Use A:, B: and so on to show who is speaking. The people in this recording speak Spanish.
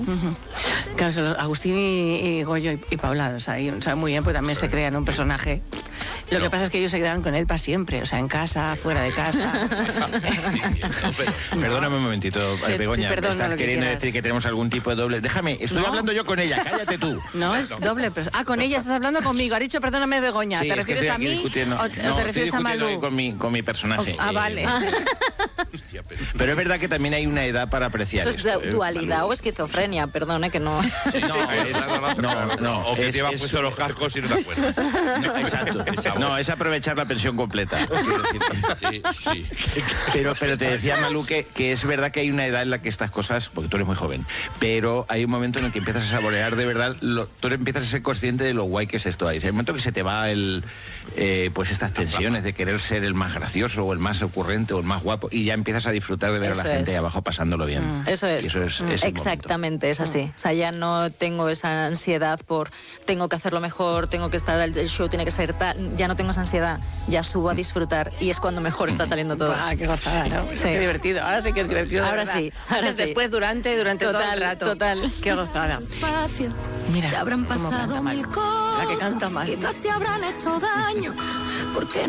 A: Claro, Agustín y Goyo y Paula, o sea, muy bien, pues también se crean un personaje. Lo que pasa es que ellos se quedan con él para siempre, o sea, en casa, fuera de casa.
B: Perdóname un momentito, Begoña, ¿estás queriendo decir que tenemos algún tipo de doble? Déjame, estoy hablando yo con ella, cállate tú.
A: No, es doble, pero... con ella estás hablando conmigo. Ha dicho, perdóname, Begoña,
B: Sí,
A: ¿te refieres a mí o te refieres a Malú?
B: Con mi personaje.
A: Vale.
B: Pero es verdad que también hay una edad para apreciar
C: eso. ¿Eso es dualidad o esquizofrenia? Perdone, que no...
B: No,
D: o que lleva puesto los cascos y no te acuerdas.
B: Exacto. No, es aprovechar la pensión completa.
D: Sí.
B: Pero te decía, Malú, que es verdad que hay una edad en la que estas cosas, porque tú eres muy joven, pero hay un momento en el que empiezas a saborear de verdad, tú empiezas a ser consciente de lo guay que es esto ahí. El momento que se te va pues estas tensiones de querer ser el más gracioso o el más ocurrente o el más guapo, y ya empiezas a disfrutar de ver a la gente ahí abajo pasándolo bien.
C: Eso es exactamente, es así. O sea, ya no tengo esa ansiedad por tengo que hacerlo mejor, tengo que estar, el show tiene que ser tal, ya no tengo esa ansiedad, ya subo a disfrutar y es cuando mejor está saliendo todo.
A: Qué gozada, ¿no? Sí. Qué divertido, ahora sí que es divertido.
C: Ahora sí.
A: Después, durante todo el rato.
C: Total.
A: Qué gozada. Mira,
E: te habrán pasado mil cosas,
A: la que canta mal.
E: Quizás te habrán hecho daño, porque